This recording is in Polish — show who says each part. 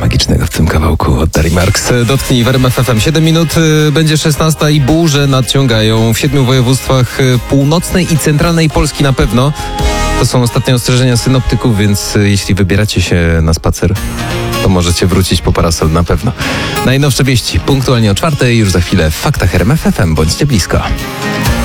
Speaker 1: magicznego w tym kawałku od Dari Marks. Dotknij w RMF FM. 7 minut, będzie 16 i burze nadciągają w 7 województwach północnej i centralnej Polski na pewno. To są ostatnie ostrzeżenia synoptyków, więc jeśli wybieracie się na spacer, to możecie wrócić po parasol na pewno. Najnowsze wieści punktualnie o 4:00, już za chwilę w Faktach RMF FM. Bądźcie blisko.